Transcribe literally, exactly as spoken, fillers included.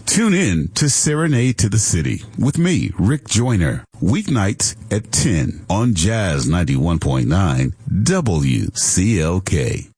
Tune in to Serenade to the City with me, Rick Joyner, weeknights at ten on Jazz ninety-one point nine W C L K.